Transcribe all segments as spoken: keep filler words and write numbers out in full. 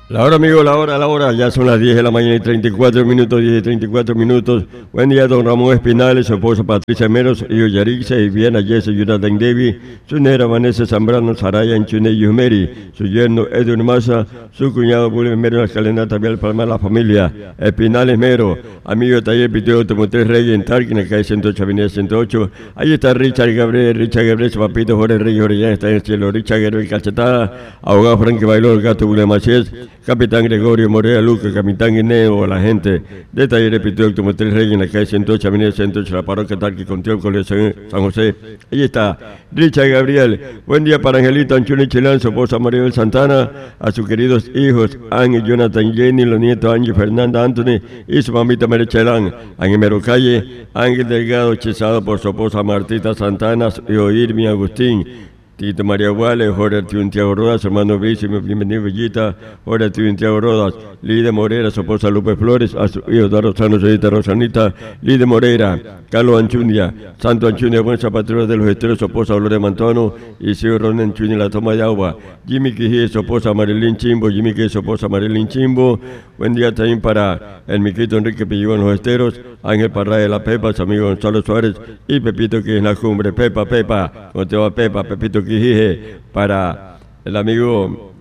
La hora, amigo, la hora, la hora, ya son las diez de la mañana y treinta y cuatro minutos, diez y treinta y cuatro minutos. Buen día, don Ramón Espinales, su esposa Patricia Meros, hijo Yarixa, y Viena, Jesse, Jonathan Devi, su nera Vanessa Zambrano, Saraya, Enchune, Yumeri, su yerno Edwin Massa, su cuñado Julio Mero, la escalinata Vial Palmar, la familia Espinales Mero, amigo de Taller Piteo Automotriz Reyes en Tarqui, en la calle ciento ocho, avenida ciento ocho. Ahí está Richard Gabriel, Richard Gabriel, su papito Jorge Reyes, Orellana, está en el cielo, Richard Gabriel Cachetada, abogado Frankie Bailó, el gato William Macías, Capitán Gregorio Morea Luca, Capitán Guineo, la gente de Taller Piteo Automotriz Reyes en la calle ciento ocho, avenida ciento ocho, la parroquia Tarqui, Contión, Colegio San José. Ahí está Richard Gabriel. Buen día para Angelito Anchuni Chilán, su esposa Maribel Santana, a sus queridos hijos Ángel, Jonathan, Jenny, los nietos Ángel, Fernanda, Anthony y su mamita María Chelán. Ángel Mero Calle, Ángel Delgado, hechizado por su esposa Martita Santana, hijo Irmi Agustín, Tito María Guales, Jorge Arturo Tiago Rodas, hermano Vici, bienvenido Villita, Jorge Arturo Tiago Rodas, Lide Morera, su esposa Lupe Flores, a su hijo de Rosano, señorita Rosanita, Lide Morera, Carlos Anchundia, Santo Anchundia, buen zapatero de los esteros, su esposa Gloria Mantano, y su hijo Ron Anchundia, la toma de agua, Jimmy Quijé, su esposa Marilyn Chimbo, Jimmy Quijé, su esposa Marilyn Chimbo. Buen día también para el miquito Enrique Pilló en los esteros, Ángel Parra de la Pepa, su amigo Gonzalo Suárez, y Pepito que es la cumbre, Pepa, Pepa, ¿cómo te va Pepa? Pepito Quijije, para el amigo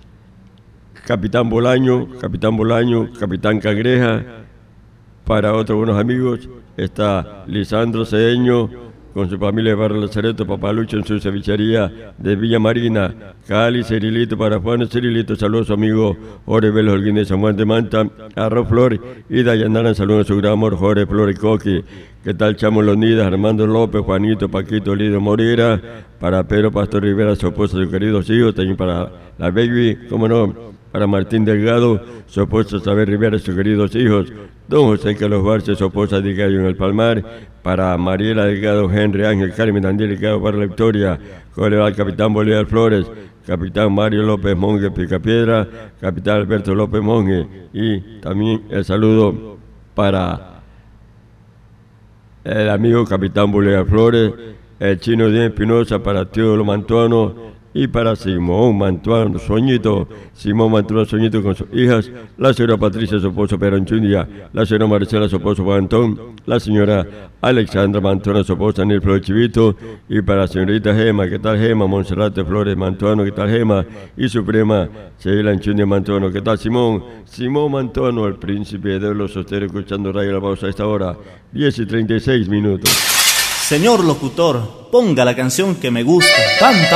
Capitán Bolaño, Capitán Bolaño, Capitán Cangreja, para otros buenos amigos, está Lisandro Cedeño, con su familia de Barrio Lazareto, Papalucho en su cevichería de Villa Marina, Cali, Cirilito, para Juan Cirilito, saludos a su amigo Jorge Vélez Holguín de San Juan de Manta, Arroz Flores y Dayanara, saludos a su gran amor Jorge Flores Coqui. ¿Qué tal Chamo Leonidas, Armando López, Juanito, Paquito, Lido Morera, para Pedro Pastor Rivera, su esposa, sus queridos hijos, también para la baby, cómo no, para Martín Delgado, su esposa Saber Rivera, sus queridos hijos, don José Carlos Barce, su esposa de Gallo en el Palmar, para Mariela Delgado, Henry Ángel, Carmen Daniel Delgado, para la Victoria, colega al Capitán Bolívar Flores, Capitán Mario López Monge Picapiedra, Capitán Alberto López Monge, y también el saludo para el amigo Capitán Bolívar Flores, el chino Díaz Espinosa, para Teodoro Mantuano, y para Simón Mantuano Soñito, Simón Mantuano Soñito con sus hijas, la señora Patricia, su esposo Pedro Anchundia, la señora Marcela, su esposo Juan Antón, la señora Alexandra Mantuano, su esposa Daniel Flores Chivito, y para la señorita Gema, ¿qué tal Gema? Monserrate Flores Mantuano, ¿qué tal Gema? Y su prima Sheila Anchundia Mantuano, ¿qué tal Simón? Simón Mantuano, el príncipe de los sosteros, escuchando Radio La Pausa a esta hora, diez y treinta y seis minutos. Señor locutor, ponga la canción que me gusta. Canta.